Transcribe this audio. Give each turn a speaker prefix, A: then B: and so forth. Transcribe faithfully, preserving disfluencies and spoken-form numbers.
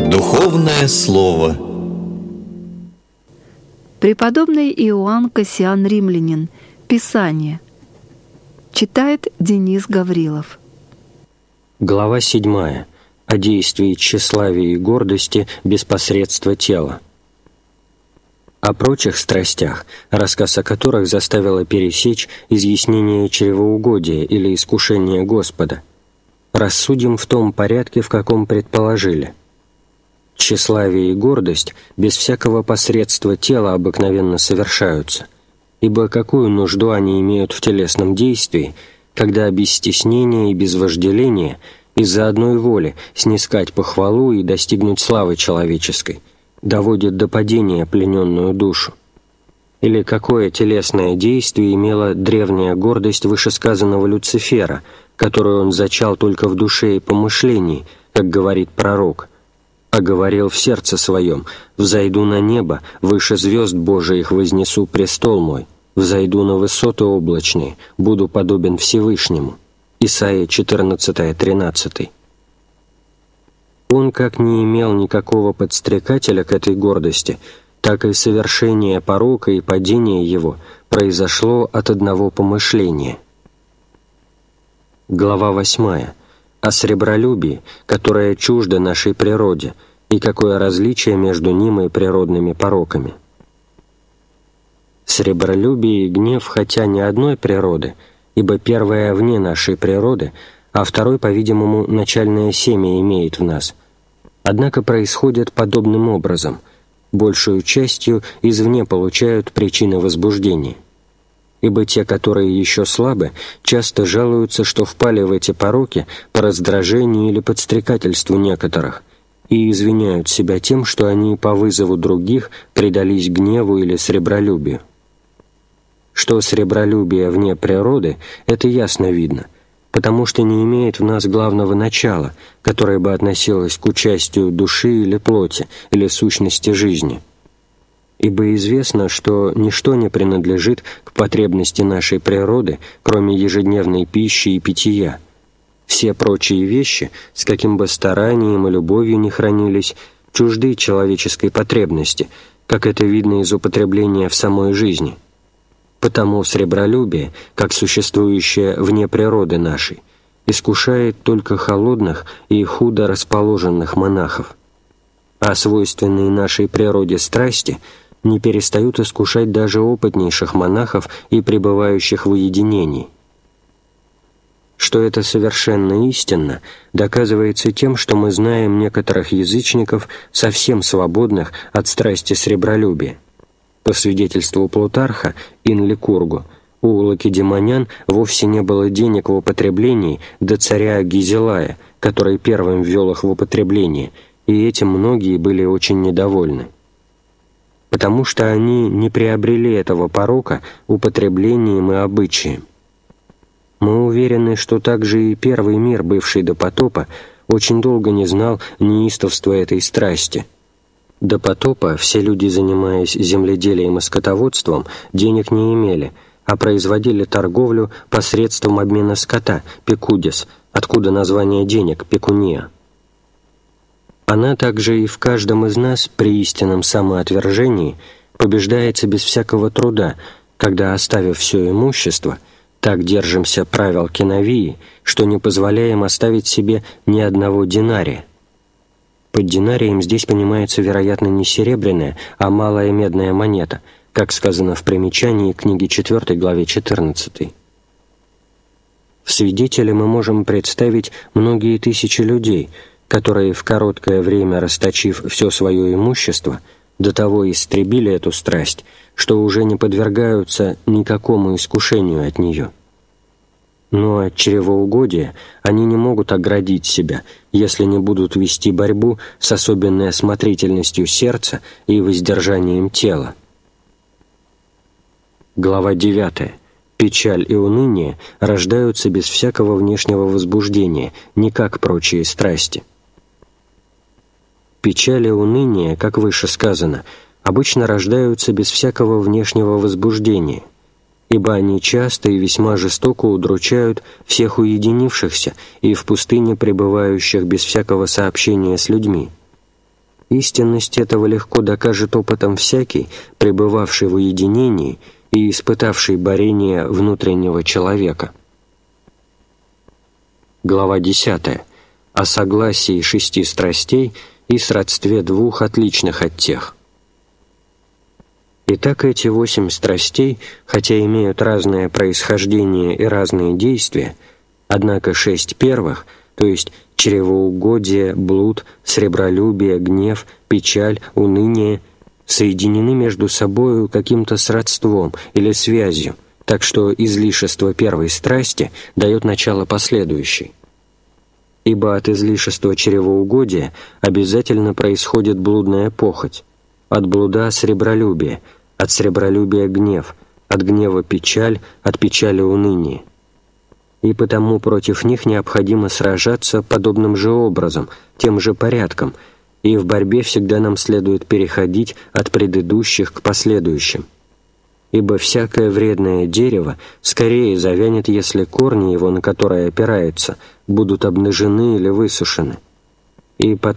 A: Духовное слово.
B: Преподобный Иоанн Кассиан Римлянин. Писание. Читает Денис Гаврилов.
C: Глава седьмая. О действии тщеславия и гордости без посредства тела. О прочих страстях, рассказ о которых заставило пересечь изъяснение чревоугодия или искушения Господа, рассудим в том порядке, в каком предположили. Тщеславие и гордость без всякого посредства тела обыкновенно совершаются, ибо какую нужду они имеют в телесном действии, когда без стеснения и без вожделения из-за одной воли снискать похвалу и достигнуть славы человеческой доводит до падения плененную душу? Или какое телесное действие имела древняя гордость вышесказанного Люцифера, которую он зачал только в душе и помышлении, как говорит пророк, а говорил в сердце своем: «Взойду на небо, выше звезд Божиих вознесу престол мой, взойду на высоты облачные, буду подобен Всевышнему». Исайя четырнадцать тринадцать. Он как не имел никакого подстрекателя к этой гордости, так и совершение порока и падение его произошло от одного помышления. Глава восьмая. О сребролюбии, которое чуждо нашей природе, и какое различие между ним и природными пороками. Сребролюбие и гнев хотя не одной природы, ибо первое вне нашей природы, а второй, по-видимому, начальное семя имеет в нас, однако происходят подобным образом, большую частью извне получают причины возбуждения. Ибо те, которые еще слабы, часто жалуются, что впали в эти пороки по раздражению или подстрекательству некоторых, и извиняют себя тем, что они по вызову других предались гневу или сребролюбию. Что сребролюбие вне природы, это ясно видно, потому что не имеет в нас главного начала, которое бы относилось к участию души или плоти, или сущности жизни. Ибо известно, что ничто не принадлежит к потребности нашей природы, кроме ежедневной пищи и питья. Все прочие вещи, с каким бы старанием и любовью ни хранились, чужды человеческой потребности, как это видно из употребления в самой жизни. Потому сребролюбие, как существующее вне природы нашей, искушает только холодных и худо расположенных монахов, а свойственные нашей природе страсти не перестают искушать даже опытнейших монахов и пребывающих в уединении. Что это совершенно истинно, доказывается тем, что мы знаем некоторых язычников, совсем свободных от страсти сребролюбия. По свидетельству Плутарха, ин Ликургу, у лакедемонян вовсе не было денег в употреблении до царя Гизелая, который первым ввел их в употребление, и этим многие были очень недовольны. Потому что они не приобрели этого порока употреблением и обычаем. Мы уверены, что также и первый мир, бывший до потопа, очень долго не знал неистовства этой страсти. До потопа все люди, занимаясь земледелием и скотоводством, денег не имели, а производили торговлю посредством обмена скота, пекудис, откуда название денег пекуния. Она также и в каждом из нас при истинном самоотвержении побеждается без всякого труда, когда, оставив все имущество, так держимся правил киновии, что не позволяем оставить себе ни одного динария. Под динарием здесь понимается, вероятно, не серебряная, а малая медная монета, как сказано в примечании книги четвёртой, главе четырнадцатой. В свидетели мы можем представить многие тысячи людей, которые, в короткое время расточив все свое имущество, до того истребили эту страсть, что уже не подвергаются никакому искушению от нее. Но от чревоугодия они не могут оградить себя, если не будут вести борьбу с особенной осмотрительностью сердца и воздержанием тела. Глава девятая. Печаль и уныние рождаются без всякого внешнего возбуждения, не как прочие страсти. Печаль и уныние, как выше сказано, обычно рождаются без всякого внешнего возбуждения, ибо они часто и весьма жестоко удручают всех уединившихся и в пустыне пребывающих без всякого сообщения с людьми. Истинность этого легко докажет опытом всякий, пребывавший в уединении и испытавший борение внутреннего человека. Глава десятая. О согласии шести страстей и сродстве двух отличных от тех. Итак, эти восемь страстей, хотя имеют разное происхождение и разные действия, однако шесть первых, то есть чревоугодие, блуд, сребролюбие, гнев, печаль, уныние, соединены между собою каким-то сродством или связью, так что излишество первой страсти дает начало последующей. Ибо от излишества чревоугодия обязательно происходит блудная похоть, от блуда сребролюбие, от сребролюбия гнев, от гнева печаль, от печали уныние. И потому против них необходимо сражаться подобным же образом, тем же порядком, и в борьбе всегда нам следует переходить от предыдущих к последующим. Ибо всякое вредное дерево скорее завянет, если корни его, на которые опирается, будут обнажены или высушены. И потом